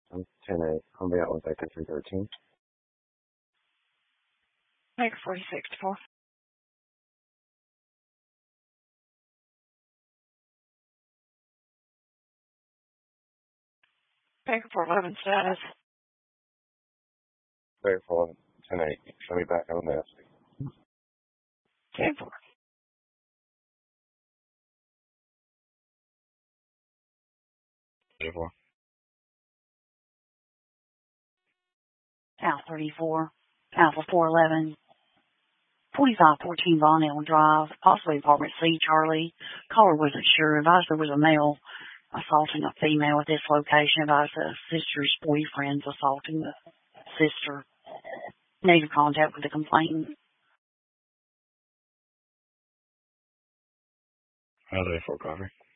I'm 10-8. I'll be out with like 313. Make 4064. Baker 411 status. Baker 411, 10-8. Show me back on that. 10-4. Alpha 34. Alpha 411. 4514 Von Allen Drive, possibly apartment C, Charlie. Caller wasn't sure. Advised there was a male assaulting a female at this location. Advised the sister's boyfriend's assaulting the sister. Negative contact with the complainant. How's it for coffee?